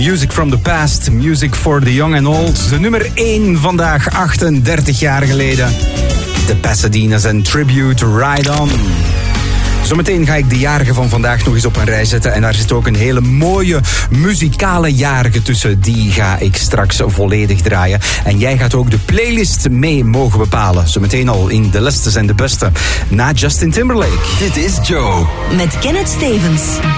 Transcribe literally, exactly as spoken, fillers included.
Music from the past, music for the young and old. De nummer één vandaag, achtendertig jaar geleden. De Pasadena's en Tribute, Ride On. Zometeen ga ik de jarigen van vandaag nog eens op een rij zetten. En daar zit ook een hele mooie muzikale jarige tussen. Die ga ik straks volledig draaien. En jij gaat ook de playlist mee mogen bepalen. Zometeen al in de Lestes en de Beste. Na Justin Timberlake. Dit is Joe. Met Kenneth Stevens.